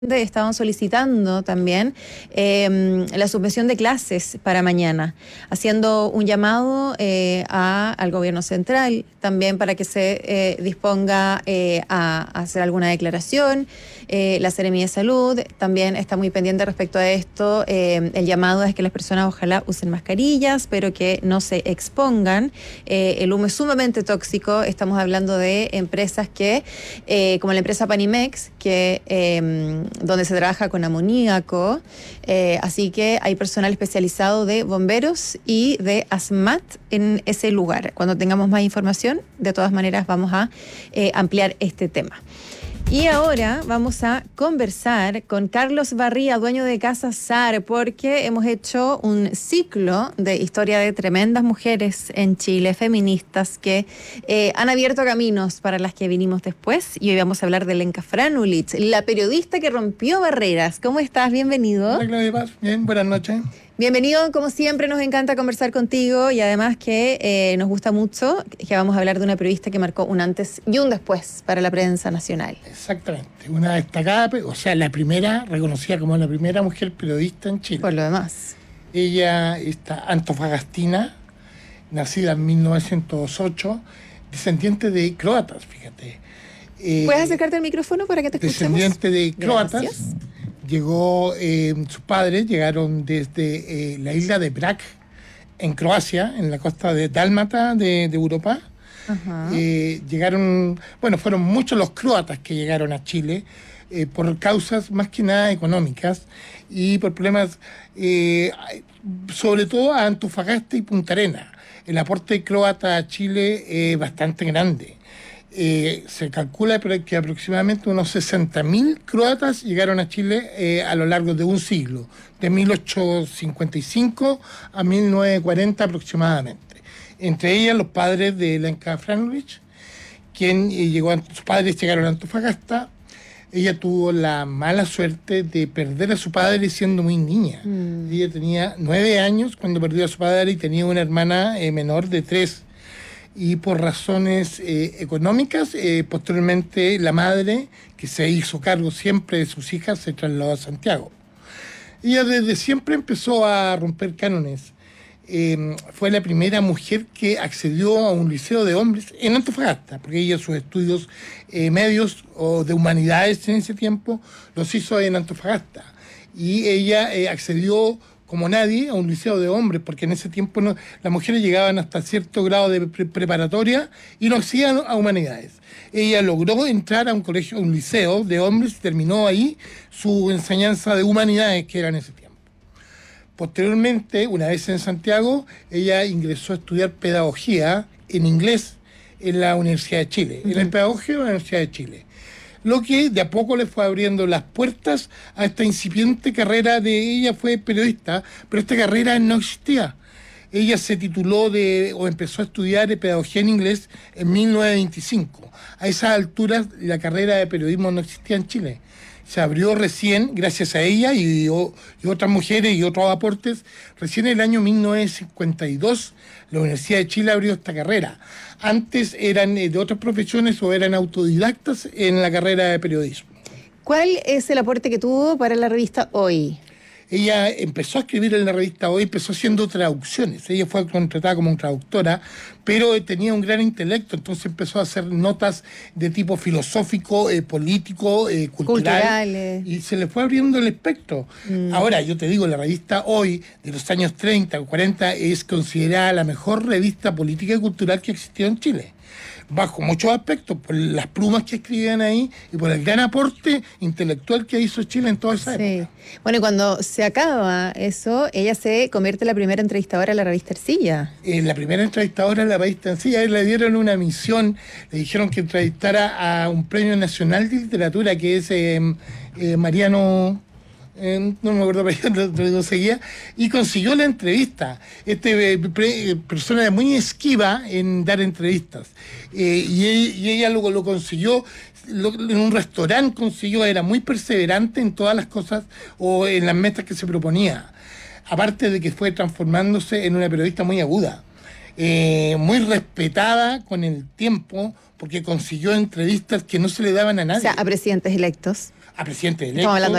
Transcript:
estaban solicitando también la suspensión de clases para mañana, haciendo un llamado al gobierno central también para que se disponga a hacer alguna declaración. La Seremía de Salud también está muy pendiente respecto a esto. El llamado es que las personas ojalá usen mascarillas, pero que no se expongan. El humo es sumamente tóxico. Estamos hablando de empresas que, como la empresa Panimex, que donde se trabaja con amoníaco, así que hay personal especializado de bomberos y de ASMAT en ese lugar. Cuando tengamos más información, de todas maneras vamos a ampliar este tema. Y ahora vamos a conversar con Carlos Barría, dueño de Casa SAR, porque hemos hecho un ciclo de historia de tremendas mujeres en Chile, feministas, que han abierto caminos para las que vinimos después. Y hoy vamos a hablar de Lenka Franulich, la periodista que rompió barreras. ¿Cómo estás? Bienvenido. Hola, Claudia Paz. Bien, buenas noches. Bienvenido, como siempre nos encanta conversar contigo y además que nos gusta mucho que vamos a hablar de una periodista que marcó un antes y un después para la prensa nacional. Exactamente, una destacada, o sea, la primera, reconocida como la primera mujer periodista en Chile. Por lo demás. Ella está antofagastina, nacida en 1908, descendiente de croatas, fíjate. ¿Puedes acercarte al micrófono para que te escuchemos? Descendiente de croatas. Gracias. Llegó, sus padres llegaron desde la isla de Brač, en Croacia, en la costa de Dálmata de Europa. Llegaron, bueno, fueron muchos los croatas que llegaron a Chile por causas más que nada económicas y por problemas, sobre todo a Antofagasta y Punta Arenas. El aporte croata a Chile es bastante grande. Se calcula que aproximadamente unos 60.000 croatas llegaron a Chile a lo largo de un siglo, de 1855 a 1940 aproximadamente. Entre ellas los padres de Lenka Franulich, sus padres llegaron a Antofagasta. Ella tuvo la mala suerte de perder a su padre siendo muy niña. Ella tenía 9 años cuando perdió a su padre y tenía una hermana menor de 3. Y por razones económicas, posteriormente la madre, que se hizo cargo siempre de sus hijas, se trasladó a Santiago. Ella desde siempre empezó a romper cánones. Fue la primera mujer que accedió a un liceo de hombres en Antofagasta, porque ella sus estudios medios o de humanidades en ese tiempo los hizo en Antofagasta. Y ella accedió como nadie a un liceo de hombres, porque en ese tiempo las mujeres llegaban hasta cierto grado de preparatoria y no accedían a humanidades. Ella logró entrar a un liceo de hombres y terminó ahí su enseñanza de humanidades, que era en ese tiempo. Posteriormente, una vez en Santiago, ella ingresó a estudiar pedagogía en inglés en la Universidad de Chile, en la pedagogía de la Universidad de Chile. Lo que de a poco le fue abriendo las puertas a esta incipiente carrera de ella. Fue periodista, pero esta carrera no existía. Ella se tituló o empezó a estudiar pedagogía en inglés en 1925. A esas alturas la carrera de periodismo no existía en Chile. Se abrió recién, gracias a ella y otras mujeres y otros aportes, recién en el año 1952 la Universidad de Chile abrió esta carrera. Antes eran de otras profesiones o eran autodidactas en la carrera de periodismo. ¿Cuál es el aporte que tuvo para la revista Hoy? Ella empezó a escribir en la revista Hoy, empezó haciendo traducciones. Ella fue contratada como traductora, pero tenía un gran intelecto, entonces empezó a hacer notas de tipo filosófico, político, cultural. Y se le fue abriendo el espectro. Ahora, yo te digo, la revista Hoy, de los años 30 o 40, es considerada la mejor revista política y cultural que existió en Chile, bajo muchos aspectos, por las plumas que escribían ahí y por el gran aporte intelectual que hizo Chile en toda esa época. Bueno, y cuando se acaba eso, ella se convierte en la primera entrevistadora de la revista Ercilla. La primera entrevistadora de la revista Ercilla, le dieron una misión, le dijeron que entrevistara a un premio nacional de literatura que es Mariano... no me acuerdo, pero lo seguía, y consiguió la entrevista. Persona muy esquiva en dar entrevistas, y ella lo consiguió. En un restaurante consiguió, era muy perseverante en todas las cosas o en las metas que se proponía, aparte de que fue transformándose en una periodista muy aguda, muy respetada con el tiempo, porque consiguió entrevistas que no se le daban a nadie. O sea, a presidentes electos. a presidente Estamos hablando electo.